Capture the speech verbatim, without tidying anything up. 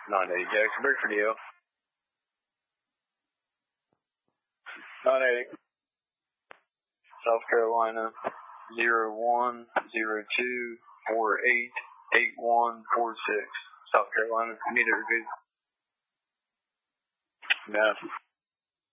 nine eighty Jackson, break for D L. nine eighty. South Carolina, zero one zero two four eight eight one four six. South Carolina, need it repeated. No.